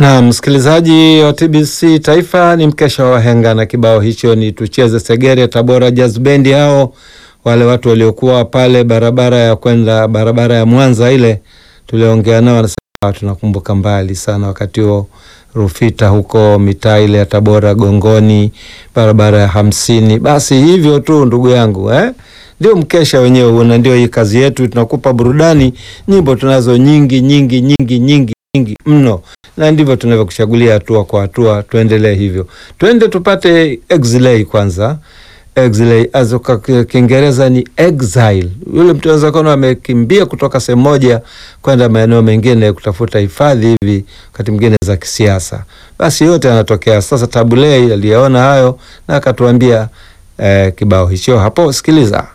Na msikilizaji wa TBC Taifa, ni mkesha wa wahenga na kibao hicho ni tucheze Segere Tabora Jazz Band. Hao wale watu waliokuwa pale barabara ya kwenda barabara ya Mwanza ile, tuliongea nao, wanasema tunakumbuka mbali sana wakati huo Rufita huko mitaa ile ya Tabora Gongoni, barabara ya 50. Basi hivyo tu ndugu yangu, ndio mkesha wenyewe una, ndio hii kazi yetu, tunakupa burudani. Nyimbo tunazo nyingi mno, na ndivyo tunavyokuchagulia hatua kwa hatua. Tuendelee hivyo, twende tupate Exile kwanza. Exile azoka Kiingereza ni exile. Yule mtu anaweza kuwa amekimbia kutoka sehemu moja kwenda maeneo mengine kutafuta hifadhi hivi, wakati mwingine za kisiasa. Basi yote yanatokea. Sasa Tabulei aliyaona hayo na akatuambia kibao hicho hapo, sikiliza.